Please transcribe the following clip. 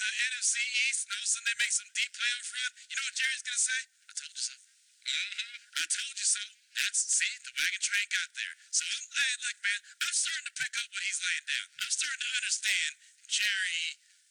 the NFC East and all of a sudden they make some deep playoff run, you know what Jerry's gonna say? I told you so. I told you so. See, the wagon train got there. So hey, look, man, I'm starting to pick up what he's laying down. I'm starting to understand Jerry